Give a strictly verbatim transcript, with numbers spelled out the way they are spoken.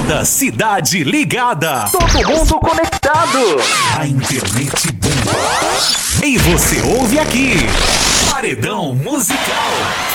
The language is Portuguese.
Toda cidade ligada. Todo mundo conectado. A internet bomba. E você ouve aqui. Paredão Musical.